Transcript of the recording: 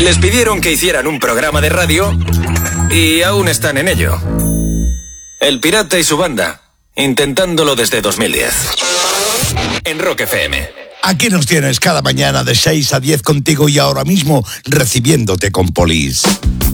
Les pidieron que hicieran un programa de radio y aún están en ello. El Pirata y su banda, intentándolo desde 2010. En Rock FM. Aquí nos tienes cada mañana de 6 a 10 contigo y ahora mismo recibiéndote con Polis.